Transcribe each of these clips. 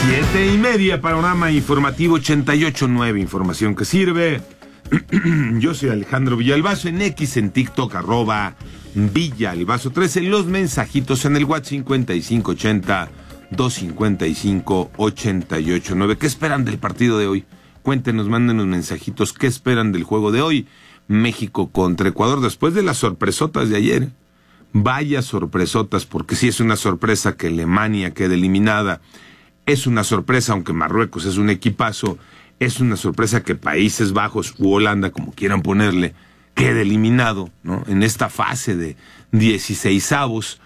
7:30, panorama informativo 88.9, información que sirve. Yo soy Alejandro Villalbazo, en X, en TikTok, @Villalbazo13, los mensajitos en el WhatsApp 5580-255-889. ¿Qué esperan del partido de hoy? Cuéntenos, mándenos mensajitos, ¿qué esperan del juego de hoy? México contra Ecuador, después de las sorpresotas de ayer. Vaya sorpresotas, porque sí es una sorpresa que Alemania quede eliminada. Es una sorpresa, aunque Marruecos es un equipazo, es una sorpresa que Países Bajos u Holanda, como quieran ponerle, quede eliminado, ¿no? En esta fase de 16avos,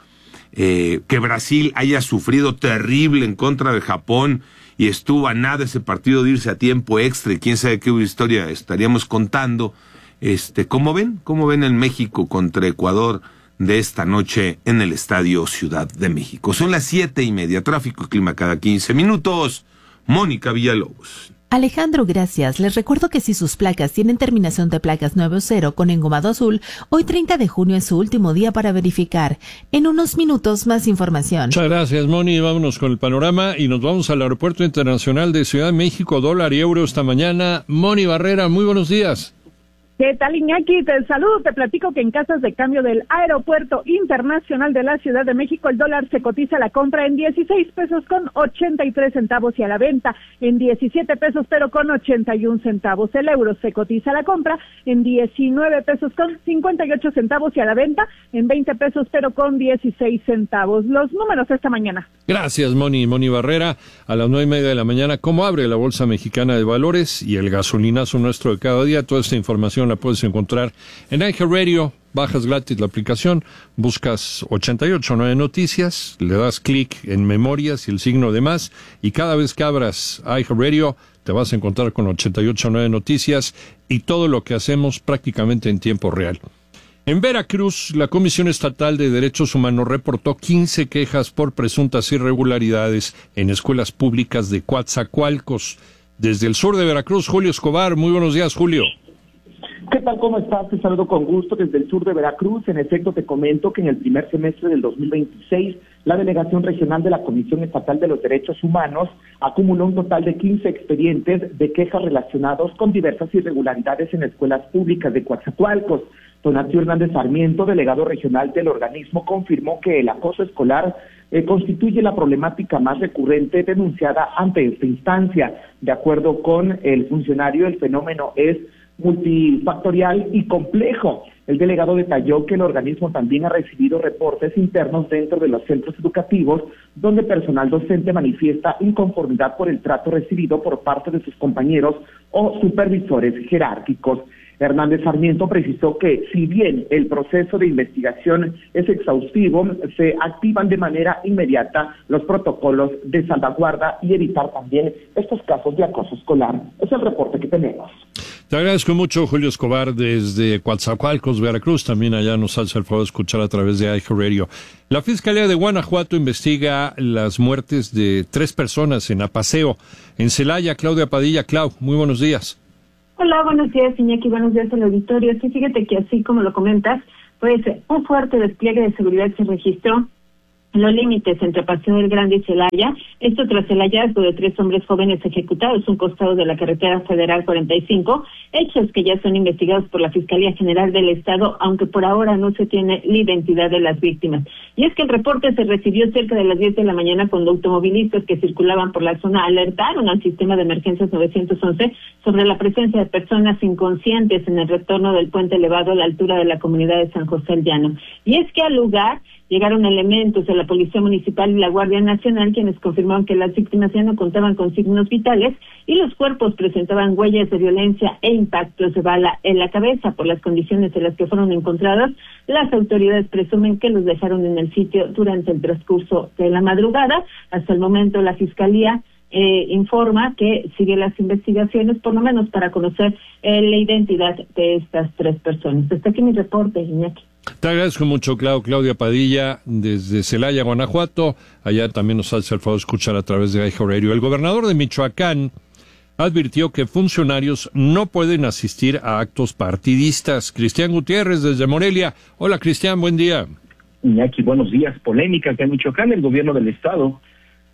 que Brasil haya sufrido terrible en contra de Japón y estuvo a nada ese partido de irse a tiempo extra y quién sabe qué historia estaríamos contando. ¿Cómo ven el México contra Ecuador de esta noche en el Estadio Ciudad de México? Son las 7:30, tráfico y clima cada 15 minutos. Mónica Villalobos. Alejandro, gracias. Les recuerdo que si sus placas tienen terminación de placas 9 o 0 con engomado azul, hoy 30 de junio es su último día para verificar. En unos minutos, más información. Muchas gracias, Moni. Vámonos con el panorama y nos vamos al Aeropuerto Internacional de Ciudad de México. Dólar y euro esta mañana. Moni Barrera, muy buenos días. ¿Qué tal, Iñaki? Te saludo, te platico que en casas de cambio del Aeropuerto Internacional de la Ciudad de México, el dólar se cotiza a la compra en 16 pesos con 83 centavos y a la venta en 17 pesos pero con 81 centavos. El euro se cotiza a la compra en 19 pesos con 58 centavos y a la venta en 20 pesos pero con 16 centavos. Los números esta mañana. Gracias, Moni. Moni Barrera, a las 9:30 de la mañana, ¿cómo abre la Bolsa Mexicana de Valores y el gasolinazo nuestro de cada día? Toda esta información la puedes encontrar en iHeartRadio. Bajas gratis la aplicación, buscas 88.9 Noticias, le das clic en Memorias y el signo de más, y cada vez que abras iHeartRadio te vas a encontrar con 88.9 Noticias y todo lo que hacemos prácticamente en tiempo real. En Veracruz, la Comisión Estatal de Derechos Humanos reportó 15 quejas por presuntas irregularidades en escuelas públicas de Coatzacoalcos. Desde el sur de Veracruz, Julio Escobar. Muy buenos días, Julio. ¿Qué tal? ¿Cómo estás? Te saludo con gusto desde el sur de Veracruz. En efecto, te comento que en el primer semestre del 2026, la Delegación Regional de la Comisión Estatal de los Derechos Humanos acumuló un total de 15 expedientes de quejas relacionados con diversas irregularidades en escuelas públicas de Coatzacoalcos. Donatiu Hernández Sarmiento, delegado regional del organismo, confirmó que el acoso escolar constituye la problemática más recurrente denunciada ante esta instancia. De acuerdo con el funcionario, el fenómeno es multifactorial y complejo. El delegado detalló que el organismo también ha recibido reportes internos dentro de los centros educativos donde personal docente manifiesta inconformidad por el trato recibido por parte de sus compañeros o supervisores jerárquicos. Hernández Sarmiento precisó que si bien el proceso de investigación es exhaustivo, se activan de manera inmediata los protocolos de salvaguarda y evitar también estos casos de acoso escolar. Es el reporte que tenemos. Te agradezco mucho, Julio Escobar, desde Coatzacoalcos, Veracruz. También allá nos hace el favor de escuchar a través de iHeartRadio. La Fiscalía de Guanajuato investiga las muertes de 3 personas en Apaseo. En Celaya, Claudia Padilla. Clau, muy buenos días. Hola, buenos días, Iñaki, buenos días al auditorio. Sí, fíjate que así como lo comentas, pues un fuerte despliegue de seguridad se registró en los límites entre Paseo del Grande y Celaya, esto tras el hallazgo de 3 hombres jóvenes ejecutados a un costado de la carretera federal 45, hechos que ya son investigados por la Fiscalía General del Estado, aunque por ahora no se tiene la identidad de las víctimas. Y es que el reporte se recibió cerca de las 10 de la mañana cuando automovilistas que circulaban por la zona alertaron al sistema de emergencias 911 sobre la presencia de personas inconscientes en el retorno del puente elevado a la altura de la comunidad de San José el Llano. Y es que al lugar llegaron elementos de la Policía Municipal y la Guardia Nacional, quienes confirmaron que las víctimas ya no contaban con signos vitales y los cuerpos presentaban huellas de violencia e impactos de bala en la cabeza. Por las condiciones en las que fueron encontrados, las autoridades presumen que los dejaron en el sitio durante el transcurso de la madrugada. Hasta el momento la Fiscalía informa que sigue las investigaciones, por lo menos para conocer la identidad de estas 3 personas. Hasta aquí mi reporte, Iñaki. Te agradezco mucho, Claudia Padilla, desde Celaya, Guanajuato. Allá también nos hace el favor de escuchar a través de iHeartRadio. El gobernador de Michoacán advirtió que funcionarios no pueden asistir a actos partidistas. Cristian Gutiérrez, desde Morelia. Hola, Cristian, buen día. Iñaki, buenos días. Polémica que en Michoacán el gobierno del estado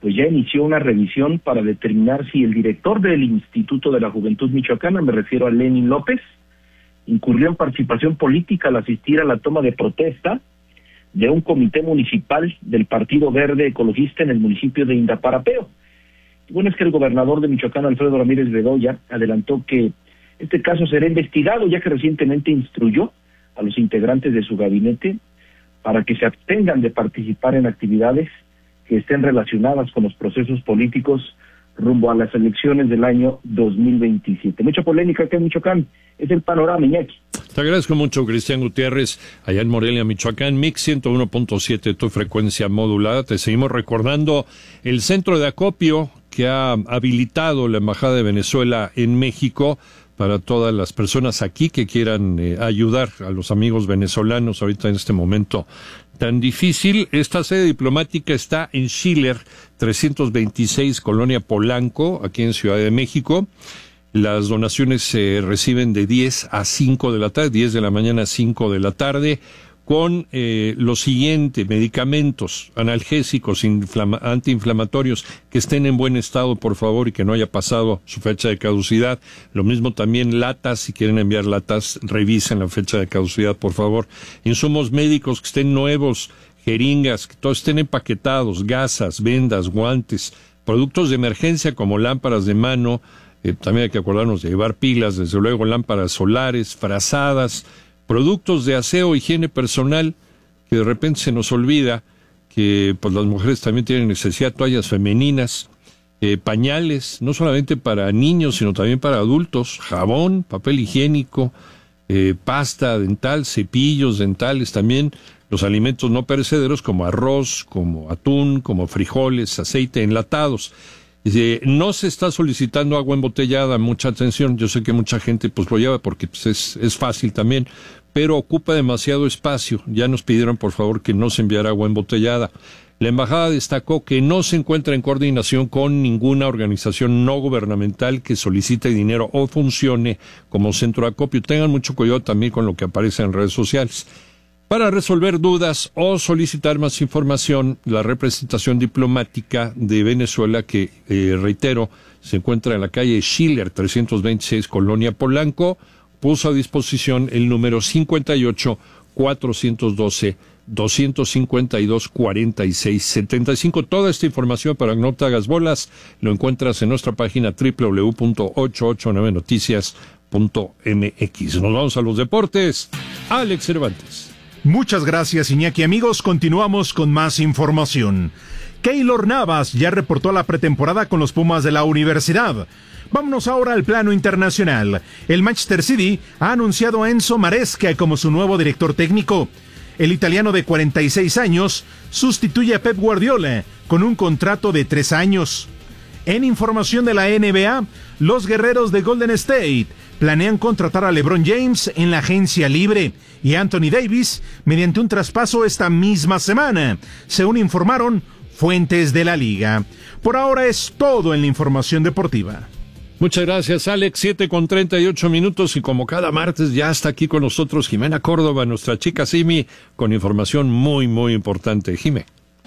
pues ya inició una revisión para determinar si el director del Instituto de la Juventud Michoacana, me refiero a Lenin López, incurrió en participación política al asistir a la toma de protesta de un comité municipal del Partido Verde Ecologista en el municipio de Indaparapeo. Bueno, es que el gobernador de Michoacán, Alfredo Ramírez Bedoya, adelantó que este caso será investigado, ya que recientemente instruyó a los integrantes de su gabinete para que se abstengan de participar en actividades que estén relacionadas con los procesos políticos rumbo a las elecciones del año 2027. Mucha polémica acá en Michoacán. Es el panorama, Iñaki. Te agradezco mucho, Cristian Gutiérrez, allá en Morelia, Michoacán, Mix 101.7, tu frecuencia modulada. Te seguimos recordando el centro de acopio que ha habilitado la Embajada de Venezuela en México para todas las personas aquí que quieran ayudar a los amigos venezolanos ahorita en este momento tan difícil. Esta sede diplomática está en Schiller 326, Colonia Polanco, aquí en Ciudad de México. Las donaciones se reciben de 10 a 5 de la tarde, 10 de la mañana a 5 de la tarde, con lo siguiente: medicamentos, analgésicos, antiinflamatorios, que estén en buen estado, por favor, y que no haya pasado su fecha de caducidad. Lo mismo también latas, si quieren enviar latas, revisen la fecha de caducidad, por favor. Insumos médicos que estén nuevos, jeringas, que todos estén empaquetados, gasas, vendas, guantes, productos de emergencia como lámparas de mano, también hay que acordarnos de llevar pilas, desde luego lámparas solares, frazadas, productos de aseo, higiene personal, que de repente se nos olvida que pues las mujeres también tienen necesidad, toallas femeninas, pañales, no solamente para niños, sino también para adultos, jabón, papel higiénico, pasta dental, cepillos dentales, también los alimentos no perecederos como arroz, como atún, como frijoles, aceite, enlatados. No se está solicitando agua embotellada, mucha atención. Yo sé que mucha gente pues lo lleva porque pues, es fácil también, pero ocupa demasiado espacio. Ya nos pidieron por favor que no se enviara agua embotellada. La embajada destacó que no se encuentra en coordinación con ninguna organización no gubernamental que solicite dinero o funcione como centro de acopio. Tengan mucho cuidado también con lo que aparece en redes sociales. Para resolver dudas o solicitar más información, la representación diplomática de Venezuela, que, reitero, se encuentra en la calle Schiller 326, Colonia Polanco, puso a disposición el número 58-412-252-4675. Toda esta información, para que no te hagas bolas, lo encuentras en nuestra página www.889noticias.mx. Nos vamos a los deportes. Alex Cervantes. Muchas gracias, Iñaki. Amigos, continuamos con más información. Keylor Navas ya reportó a la pretemporada con los Pumas de la universidad. Vámonos ahora al plano internacional. El Manchester City ha anunciado a Enzo Maresca como su nuevo director técnico. El italiano de 46 años sustituye a Pep Guardiola con un contrato de 3 años. En información de la NBA, los guerreros de Golden State planean contratar a LeBron James en la agencia libre y a Anthony Davis mediante un traspaso esta misma semana, según informaron fuentes de la liga. Por ahora es todo en la información deportiva. Muchas gracias, Alex. 7:38 y como cada martes ya está aquí con nosotros Jimena Córdoba, nuestra chica Simi, con información muy, muy importante. Jime.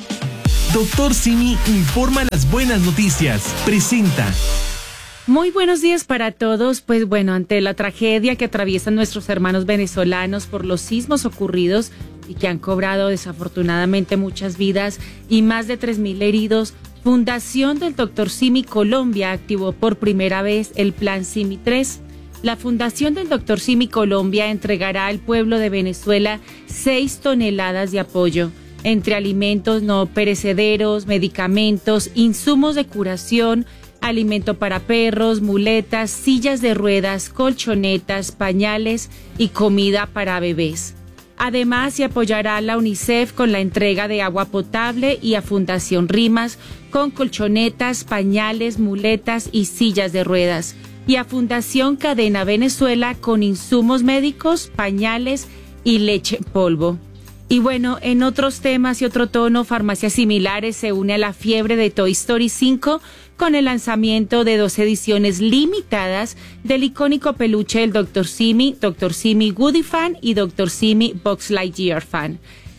Doctor Simi informa las buenas noticias. Presenta. Muy buenos días para todos. Pues bueno, ante la tragedia que atraviesan nuestros hermanos venezolanos por los sismos ocurridos y que han cobrado desafortunadamente muchas vidas y más de 3,000 heridos, Fundación del Dr. Simi Colombia activó por primera vez el Plan Simi 3. La Fundación del Dr. Simi Colombia entregará al pueblo de Venezuela 6 toneladas de apoyo, entre alimentos no perecederos, medicamentos, insumos de curación, alimento para perros, muletas, sillas de ruedas, colchonetas, pañales y comida para bebés. Además, se apoyará a la UNICEF con la entrega de agua potable y a Fundación Rimas con colchonetas, pañales, muletas y sillas de ruedas. Y a Fundación Cadena Venezuela con insumos médicos, pañales y leche en polvo. Y bueno, en otros temas y otro tono, Farmacias Similares se une a la fiebre de Toy Story 5 con el lanzamiento de 2 ediciones limitadas del icónico peluche del Dr. Simi Woody Fan y Dr. Simi Buzz Lightyear Fan.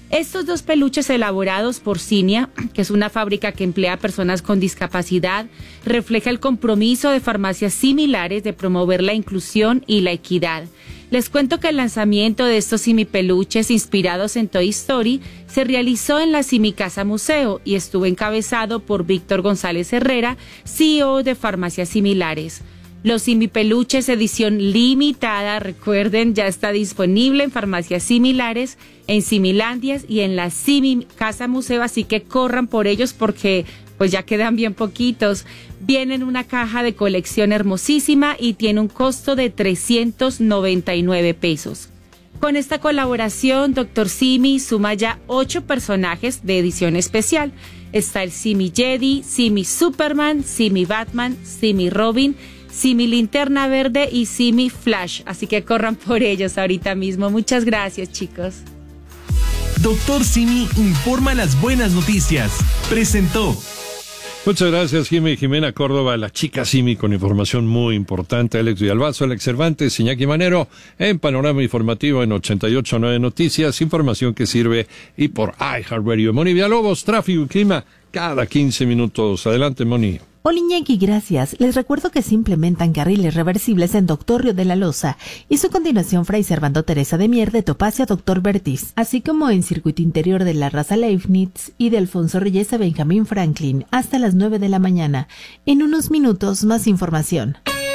Estos 2 peluches elaborados por Cinia, que es una fábrica que emplea a personas con discapacidad, refleja el compromiso de farmacias similares de promover la inclusión y la equidad. Les cuento que el lanzamiento de estos simipeluches inspirados en Toy Story se realizó en la Simicasa Museo y estuvo encabezado por Víctor González Herrera, CEO de Farmacias Similares. Los simipeluches edición limitada, recuerden, ya está disponible en farmacias similares, en Similandias y en la Simicasa Museo, así que corran por ellos porque pues ya quedan bien poquitos. Viene en una caja de colección hermosísima y tiene un costo de 399 pesos. Con esta colaboración, Dr. Simi suma ya 8 personajes de edición especial. Está el Simi Jedi, Simi Superman, Simi Batman, Simi Robin, Simi Linterna Verde y Simi Flash. Así que corran por ellos ahorita mismo. Muchas gracias, chicos. Dr. Simi informa las buenas noticias. Presentó. Muchas gracias, Jimena Córdoba, la chica Simi, con información muy importante. Alex Villalbazo, Alex Cervantes, Iñaki Manero, en Panorama Informativo en 88.9 Noticias, información que sirve y por iHeartRadio. Moni Villalobos, tráfico y clima, cada 15 minutos. Adelante, Moni. Hola Iñaki, gracias. Les recuerdo que se implementan carriles reversibles en Doctor Río de la Loza y su continuación Fray Servando Teresa de Mier de Topacio a Doctor Bertiz, así como en circuito interior de la Raza Leibniz y de Alfonso Reyes a Benjamín Franklin hasta las 9 de la mañana. En unos minutos más información.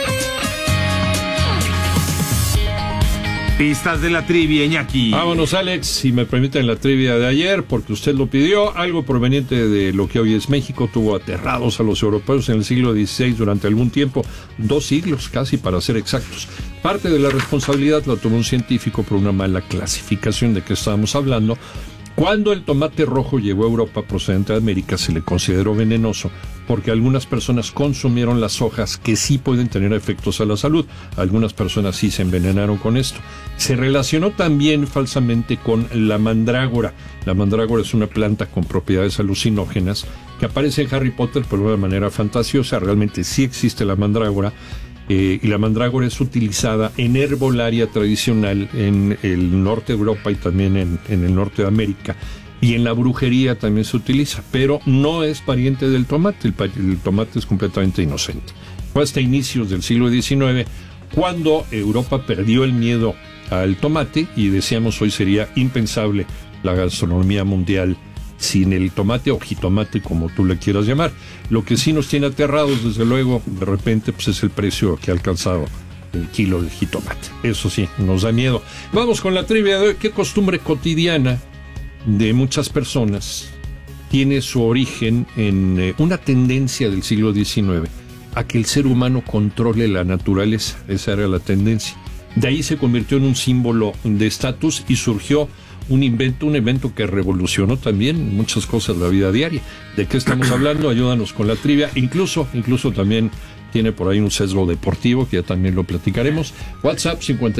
Pistas de la trivia, Iñaki. Vámonos, Alex, si me permiten la trivia de ayer, porque usted lo pidió. Algo proveniente de lo que hoy es México tuvo aterrados a los europeos en el siglo XVI durante algún tiempo, 2 siglos casi para ser exactos. Parte de la responsabilidad la tomó un científico por una mala clasificación de que estábamos hablando. Cuando el tomate rojo llegó a Europa procedente de América se le consideró venenoso porque algunas personas consumieron las hojas que sí pueden tener efectos a la salud. Algunas personas sí se envenenaron con esto. Se relacionó también falsamente con la mandrágora. La mandrágora es una planta con propiedades alucinógenas que aparece en Harry Potter pero de una manera fantasiosa. Realmente sí existe la mandrágora. Y la mandrágora es utilizada en herbolaria tradicional en el norte de Europa y también en el norte de América. Y en la brujería también se utiliza, pero no es pariente del tomate. El tomate es completamente inocente. Fue hasta inicios del siglo XIX cuando Europa perdió el miedo al tomate y decíamos hoy sería impensable la gastronomía mundial sin el tomate o jitomate, como tú le quieras llamar. Lo que sí nos tiene aterrados, desde luego, de repente, pues es el precio que ha alcanzado el kilo de jitomate. Eso sí, nos da miedo. Vamos con la trivia de hoy. ¿Qué costumbre cotidiana de muchas personas tiene su origen en una tendencia del siglo XIX a que el ser humano controle la naturaleza? Esa era la tendencia. De ahí se convirtió en un símbolo de estatus y surgió un evento que revolucionó también muchas cosas de la vida diaria. ¿De qué estamos hablando? Ayúdanos con la trivia. Incluso también tiene por ahí un sesgo deportivo, que ya también lo platicaremos. WhatsApp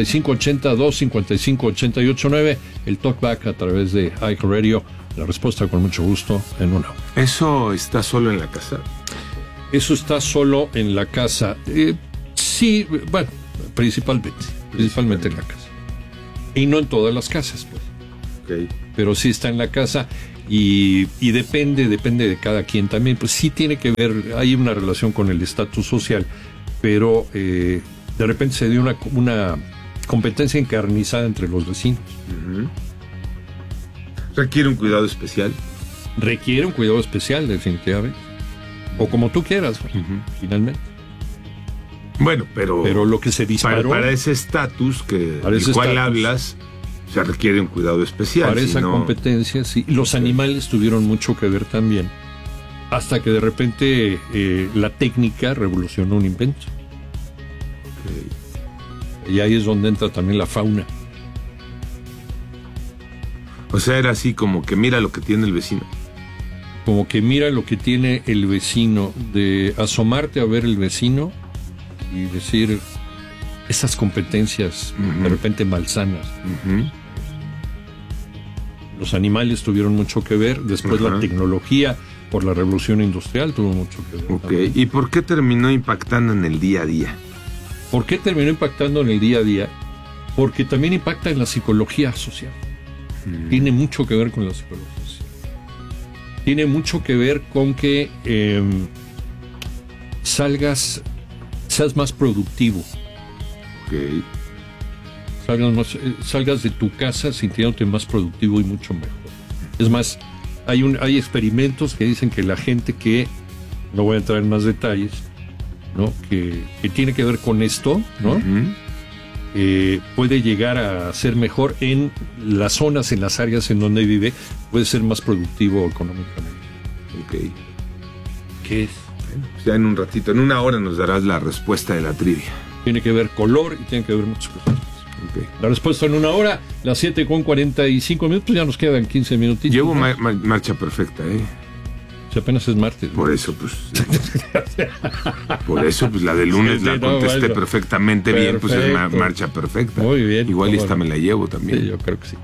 5582-558889, el talkback a través de iHeartRadio. La respuesta con mucho gusto en una hora. ¿Eso está solo en la casa? Eso está solo en la casa. Sí, bueno, principalmente en la casa. Y no en todas las casas, pues. Okay. Pero sí está en la casa y depende de cada quien también. Pues sí tiene que ver, hay una relación con el estatus social, pero de repente se dio una competencia encarnizada entre los vecinos. Uh-huh. ¿Requiere un cuidado especial? Requiere un cuidado especial, definitivamente. O como tú quieras, finalmente. Bueno, pero lo que se disparó para ese estatus del cual hablas, se requiere un cuidado especial. Para esa competencia, sí. Los animales tuvieron mucho que ver también, hasta que de repente la técnica revolucionó un invento. Okay. Y ahí es donde entra también la fauna. O sea, era así como que mira lo que tiene el vecino. Como que mira lo que tiene el vecino, de asomarte a ver el vecino y decir esas competencias de repente malsanas. Los animales tuvieron mucho que ver, después la tecnología por la revolución industrial tuvo mucho que ver. Okay. ¿Y por qué terminó impactando en el día a día? ¿Por qué terminó impactando en el día a día? Porque también impacta en la psicología social. tiene mucho que ver con la psicología. Tiene mucho que ver con que seas más productivo. Okay. Salgas de tu casa sintiéndote más productivo y mucho mejor. Es más, hay experimentos que dicen que la gente que, no voy a entrar en más detalles, ¿no? que tiene que ver con esto, ¿no? Puede llegar a ser mejor en las zonas, en las áreas en donde vive, puede ser más productivo económicamente. Ok. ¿Qué es? Bueno, pues ya en un ratito, en una hora nos darás la respuesta de la trivia. Tiene que ver color y tiene que ver muchas cosas. Okay. La respuesta en una hora, las 7:45, pues ya nos quedan 15 minutitos. Llevo marcha perfecta, Si apenas es martes. Por eso, pues. Por eso, pues la de lunes la contesté perfectamente bien, pues es marcha perfecta. Muy bien. Igual esta me la llevo también. Sí, yo creo que sí.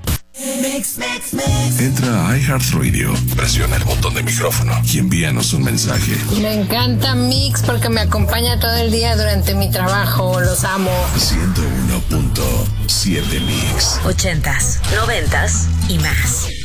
Entra a iHeartRadio, presiona el botón de micrófono y envíanos un mensaje. Me encanta Mix porque me acompaña todo el día durante mi trabajo. Los amo. 101.7 Mix. 80s, 90s y más.